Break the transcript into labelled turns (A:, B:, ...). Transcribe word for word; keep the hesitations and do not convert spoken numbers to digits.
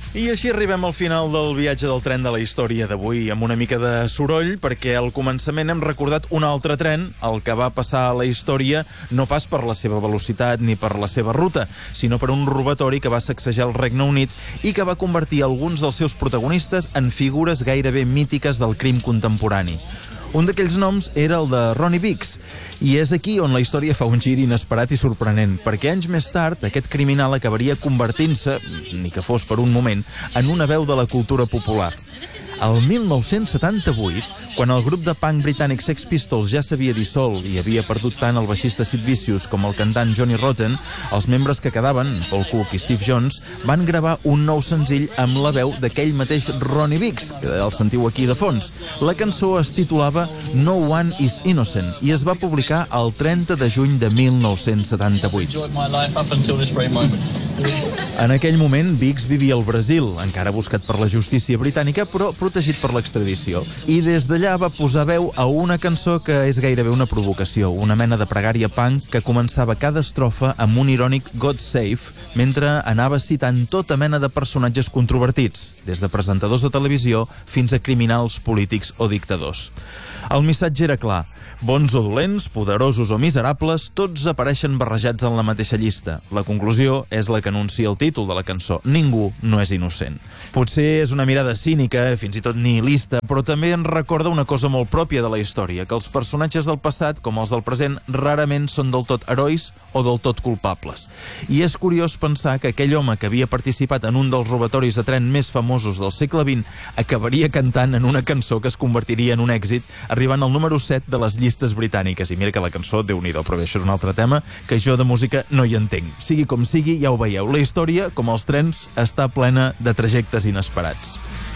A: I així arribem al final del viatge del tren de la història d'avui, amb una mica de soroll, perquè al començament hem recordat un altre tren, el que va passar a la història no pas per la seva velocitat ni per la seva ruta, sinó per un robatori que va sacsejar el Regne Unit i que va convertir alguns dels seus protagonistes en figures gairebé mítiques del crim contemporani. Un d'aquells noms era el de Ronnie Biggs, i és aquí on la història fa un gir inesperat i sorprenent, perquè anys més tard aquest criminal acabaria convertint-se, ni que fos per un moment, en una veu de la cultura popular. El mil nou-cents setanta-vuit, quan el grup de punk britànic Sex Pistols ja s'havia dissolt i havia perdut tant el baixista Sid Vicious com el cantant Johnny Rotten, els membres que quedaven, Paul Cook i Steve Jones, van gravar un nou senzill amb la veu d'aquell mateix Ronnie Biggs, que el sentiu aquí de fons. La cançó es titulava No One Is Innocent i es va publicar el trenta de juny de mil nou-cents setanta-vuit. En aquell moment, Biggs vivia al Brasil, encara buscat per la justícia britànica, però protegit per l'extradició. I des d'allà va posar veu a una cançó que és gairebé una provocació, una mena de pregària punk que començava cada estrofa amb un irònic God Save, mentre anava citant tota mena de personatges controvertits, des de presentadors de televisió fins a criminals polítics o dictadors. El missatge era clar. Bons o dolents, poderosos o miserables, tots apareixen barrejats en la mateixa llista. La conclusió és la que anuncia el títol de la cançó. Ningú no és innocent. Potser és una mirada cínica, fins i tot nihilista, però també ens recorda una cosa molt pròpia de la història, que els personatges del passat, com els del present, rarament són del tot herois o del tot culpables. I és curiós pensar que aquell home que havia participat en un dels robatoris de tren més famosos del segle vint acabaria cantant en una cançó que es convertiria en un èxit, arribant al número set de les llistes britàniques. I mira que la cançó, Déu-n'hi-do, però bé, això és un altre tema que jo de música no hi entenc. Sigui com sigui, ja ho veieu. La història, com els trens, està plena de trajectes inesperats.